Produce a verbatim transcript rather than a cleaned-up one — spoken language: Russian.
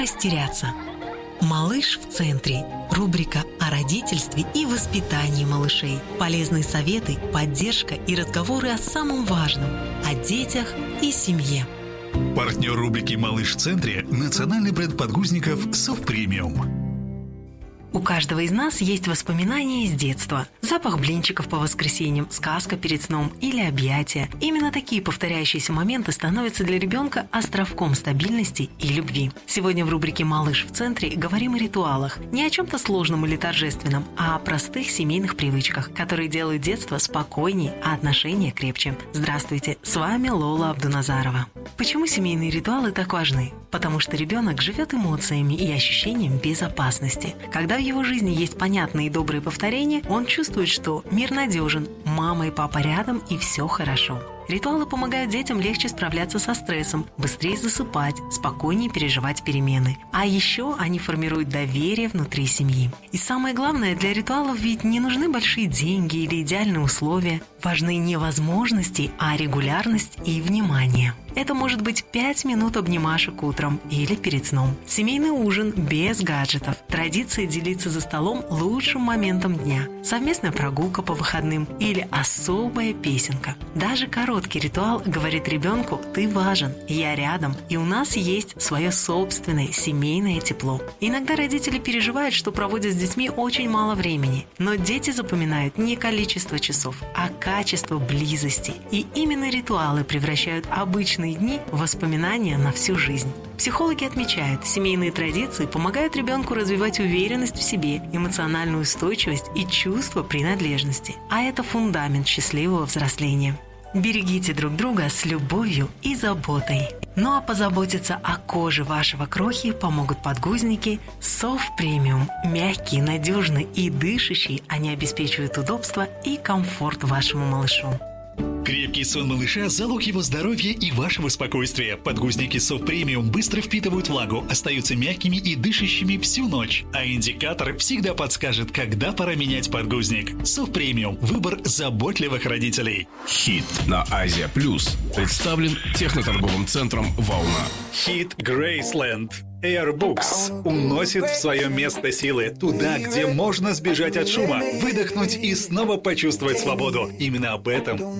растеряться. «Малыш в центре» – рубрика о родительстве и воспитании малышей. Полезные советы, поддержка и разговоры о самом важном – о детях и семье. Партнер рубрики «Малыш в центре» – национальный бренд подгузников «Софт Премиум». У каждого из нас есть воспоминания из детства. Запах блинчиков по воскресеньям, сказка перед сном или объятия. Именно такие повторяющиеся моменты становятся для ребенка островком стабильности и любви. Сегодня в рубрике «Малыш в центре» говорим о ритуалах. Не о чем-то сложном или торжественном, а о простых семейных привычках, которые делают детство спокойнее, а отношения крепче. Здравствуйте, с вами Лола Абдуназарова. Почему семейные ритуалы так важны? Потому что ребенок живет эмоциями и ощущением безопасности. Когда в его жизни есть понятные и добрые повторения, он чувствует, что мир надежен, мама и папа рядом и все хорошо. Ритуалы помогают детям легче справляться со стрессом, быстрее засыпать, спокойнее переживать перемены. А еще они формируют доверие внутри семьи. И самое главное, для ритуалов ведь не нужны большие деньги или идеальные условия. Важны не возможности, а регулярность и внимание. Это может быть пять минут обнимашек утром или перед сном. Семейный ужин без гаджетов. Традиция делиться за столом лучшим моментом дня. Совместная прогулка по выходным или особая песенка. Даже короткий ритуал говорит ребенку: «Ты важен, я рядом, и у нас есть свое собственное семейное тепло». Иногда родители переживают, что проводят с детьми очень мало времени. Но дети запоминают не количество часов, а качество близости. И именно ритуалы превращают обычные дни в воспоминания на всю жизнь. Психологи отмечают, семейные традиции помогают ребенку развивать уверенность в себе, эмоциональную устойчивость и чувство принадлежности. А это фундамент счастливого взросления. Берегите друг друга с любовью и заботой. Ну а позаботиться о коже вашего крохи помогут подгузники Soft Premium. Мягкие, надежные и дышащие, они обеспечивают удобство и комфорт вашему малышу. Крепкий сон малыша – залог его здоровья и вашего спокойствия. Подгузники Soft Premium быстро впитывают влагу, остаются мягкими и дышащими всю ночь. А индикатор всегда подскажет, когда пора менять подгузник. Soft Premium – выбор заботливых родителей. Хит на Азия Плюс представлен техноторговым центром «Волна». Хит Грейсленд. Airbooks уносит в свое место силы туда, где можно сбежать от шума, выдохнуть и снова почувствовать свободу. Именно об этом